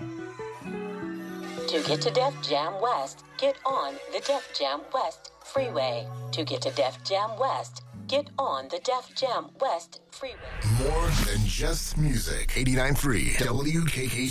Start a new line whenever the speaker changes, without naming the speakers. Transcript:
To get to Def Jam West, get on the Def Jam West Freeway. To get to Def Jam West, get on the Def Jam West Freeway.
More than just music. 89.3 WKKC.